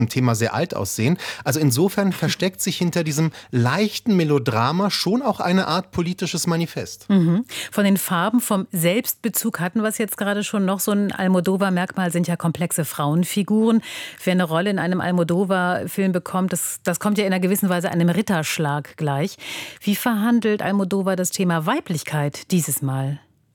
Thema sehr alt aussehen. Also insofern versteckt sich hinter diesem leichten Melodrama schon auch eine Art politisches Manifest. Mhm. Von den Farben, vom Selbstbezug hatten wir es jetzt gerade schon noch. So ein Almodovar-Merkmal sind ja komplexe Frauenfiguren. Wer eine Rolle in einem Almodovar-Film bekommt, das kommt ja in einer gewissen Weise einem Ritterschlag gleich. Wie verhandelt Almodovar das Thema Weiblichkeit dieses Mal?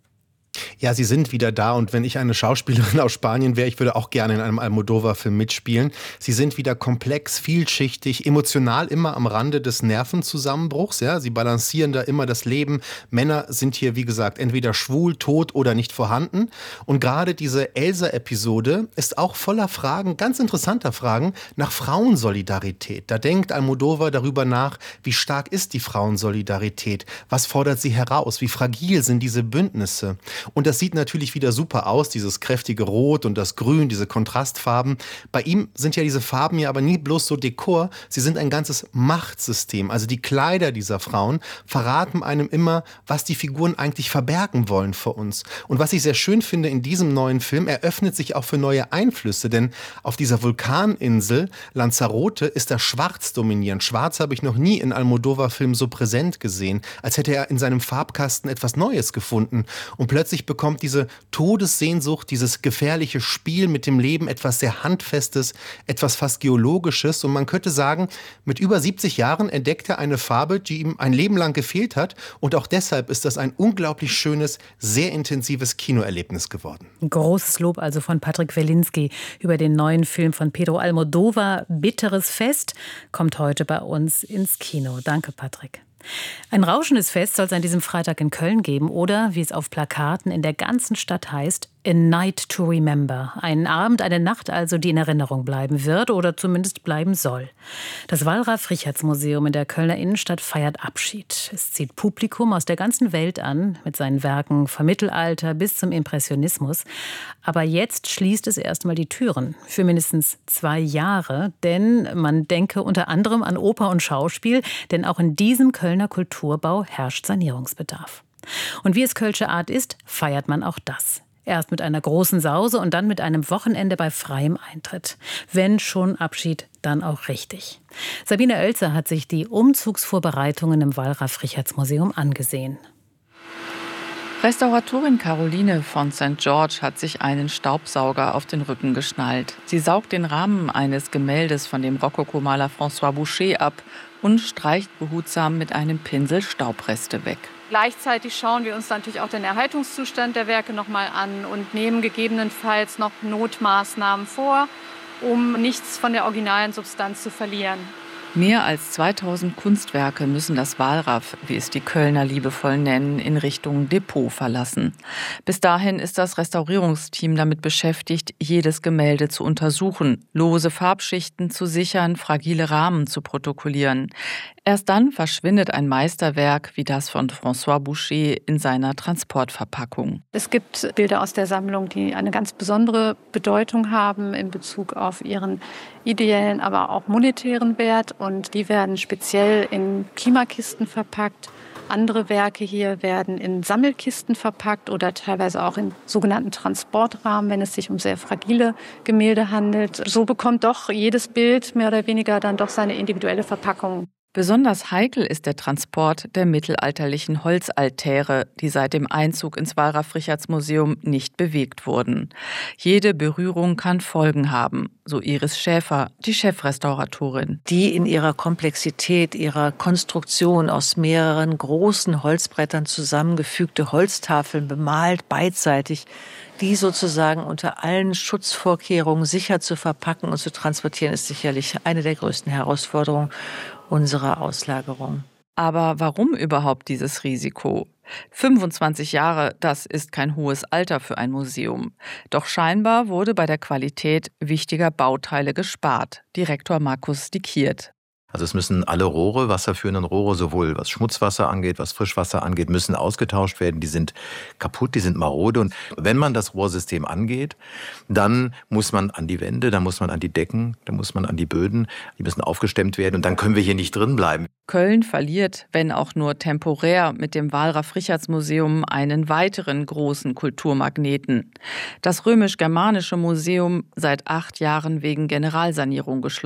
Ja, sie sind wieder da und wenn ich eine Schauspielerin aus Spanien wäre, ich würde auch gerne in einem Almodovar-Film mitspielen. Sie sind wieder komplex, vielschichtig, emotional immer am Rande des Nervenzusammenbruchs. Ja? Sie balancieren da immer das Leben. Männer sind hier, wie gesagt, entweder schwul, tot oder nicht vorhanden. Und gerade diese Elsa-Episode ist auch voller Fragen, ganz interessanter Fragen, nach Frauensolidarität. Da denkt Almodovar darüber nach, wie stark ist die Frauensolidarität? Was fordert sie heraus? Wie fragil sind diese Bündnisse? Und das sieht natürlich wieder super aus, dieses kräftige Rot und das Grün, diese Kontrastfarben. Bei ihm sind ja diese Farben ja aber nie bloß so Dekor, sie sind ein ganzes Machtsystem. Also die Kleider dieser Frauen verraten einem immer, was die Figuren eigentlich verbergen wollen vor uns. Und was ich sehr schön finde in diesem neuen Film, er öffnet sich auch für neue Einflüsse, denn auf dieser Vulkaninsel Lanzarote ist das Schwarz dominierend. Schwarz habe ich noch nie in Almodovar-Filmen so präsent gesehen, als hätte er in seinem Farbkasten etwas Neues gefunden. Und plötzlich bekommt diese Todessehnsucht, dieses gefährliche Spiel mit dem Leben etwas sehr Handfestes, etwas fast Geologisches. Und man könnte sagen, mit über 70 Jahren entdeckt er eine Farbe, die ihm ein Leben lang gefehlt hat. Und auch deshalb ist das ein unglaublich schönes, sehr intensives Kinoerlebnis geworden. Großes Lob also von Patrick Welinski über den neuen Film von Pedro Almodovar. Bitteres Fest kommt heute bei uns ins Kino. Danke, Patrick. Ein rauschendes Fest soll es an diesem Freitag in Köln geben oder, wie es auf Plakaten in der ganzen Stadt heißt, A Night to Remember. Ein Abend, eine Nacht also, die in Erinnerung bleiben wird oder zumindest bleiben soll. Das Wallraf-Richartz-Museum in der Kölner Innenstadt feiert Abschied. Es zieht Publikum aus der ganzen Welt an, mit seinen Werken vom Mittelalter bis zum Impressionismus. Aber jetzt schließt es erstmal die Türen für mindestens 2 Jahre, denn man denke unter anderem an Oper und Schauspiel, denn auch in diesem Kölner Kulturbau herrscht Sanierungsbedarf. Und wie es Kölsche Art ist, feiert man auch das. Erst mit einer großen Sause und dann mit einem Wochenende bei freiem Eintritt. Wenn schon Abschied, dann auch richtig. Sabine Oelzer hat sich die Umzugsvorbereitungen im Wallraf-Richartz-Museum angesehen. Restauratorin Caroline von St. George hat sich einen Staubsauger auf den Rücken geschnallt. Sie saugt den Rahmen eines Gemäldes von dem Rokoko-Maler François Boucher ab und streicht behutsam mit einem Pinsel Staubreste weg. Gleichzeitig schauen wir uns natürlich auch den Erhaltungszustand der Werke noch mal an und nehmen gegebenenfalls noch Notmaßnahmen vor, um nichts von der originalen Substanz zu verlieren. Mehr als 2000 Kunstwerke müssen das Wallraf, wie es die Kölner liebevoll nennen, in Richtung Depot verlassen. Bis dahin ist das Restaurierungsteam damit beschäftigt, jedes Gemälde zu untersuchen, lose Farbschichten zu sichern, fragile Rahmen zu protokollieren. Erst dann verschwindet ein Meisterwerk wie das von François Boucher in seiner Transportverpackung. Es gibt Bilder aus der Sammlung, die eine ganz besondere Bedeutung haben in Bezug auf ihren ideellen, aber auch monetären Wert. Und die werden speziell in Klimakisten verpackt. Andere Werke hier werden in Sammelkisten verpackt oder teilweise auch in sogenannten Transportrahmen, wenn es sich um sehr fragile Gemälde handelt. So bekommt doch jedes Bild mehr oder weniger dann doch seine individuelle Verpackung. Besonders heikel ist der Transport der mittelalterlichen Holzaltäre, die seit dem Einzug ins Wallraf-Richartz-Museum nicht bewegt wurden. Jede Berührung kann Folgen haben, so Iris Schäfer, die Chefrestauratorin. Die in ihrer Komplexität, ihrer Konstruktion aus mehreren großen Holzbrettern zusammengefügte Holztafeln bemalt, beidseitig, die sozusagen unter allen Schutzvorkehrungen sicher zu verpacken und zu transportieren, ist sicherlich eine der größten Herausforderungen unserer Auslagerung. Aber warum überhaupt dieses Risiko? 25 Jahre, das ist kein hohes Alter für ein Museum. Doch scheinbar wurde bei der Qualität wichtiger Bauteile gespart. Direktor Markus Dikiert. Also es müssen alle Rohre, wasserführenden Rohre, sowohl was Schmutzwasser angeht, was Frischwasser angeht, müssen ausgetauscht werden. Die sind kaputt, die sind marode. Und wenn man das Rohrsystem angeht, dann muss man an die Wände, dann muss man an die Decken, dann muss man an die Böden. Die müssen aufgestemmt werden und dann können wir hier nicht drin bleiben. Köln verliert, wenn auch nur temporär, mit dem Walraff-Richartz-Museum einen weiteren großen Kulturmagneten. Das Römisch-Germanische Museum seit 8 Jahren wegen Generalsanierung geschlossen.